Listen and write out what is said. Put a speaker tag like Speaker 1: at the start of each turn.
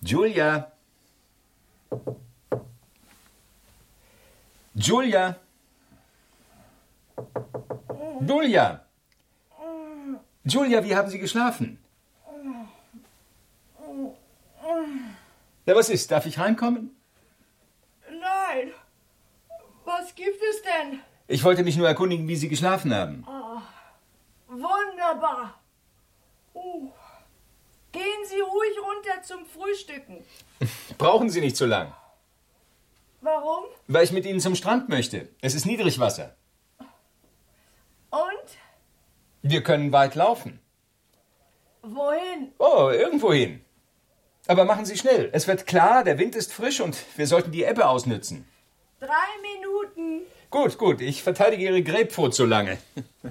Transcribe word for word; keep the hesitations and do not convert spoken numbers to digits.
Speaker 1: Julia. Julia. Julia. Julia, wie haben Sie geschlafen? Ja, was ist? Darf ich reinkommen?
Speaker 2: Nein. Was gibt es denn?
Speaker 1: Ich wollte mich nur erkundigen, wie Sie geschlafen haben.
Speaker 2: Oh, wunderbar. Uh. Gehen Sie ruhig runter zum Frühstücken.
Speaker 1: Brauchen Sie nicht so lang.
Speaker 2: Warum?
Speaker 1: Weil ich mit Ihnen zum Strand möchte. Es ist Niedrigwasser.
Speaker 2: Und?
Speaker 1: Wir können weit laufen.
Speaker 2: Wohin?
Speaker 1: Oh, irgendwo hin. Aber machen Sie schnell. Es wird klar, der Wind ist frisch und wir sollten die Ebbe ausnützen.
Speaker 2: Drei Minuten.
Speaker 1: Gut, gut. Ich verteidige Ihre Grapefruit so lange.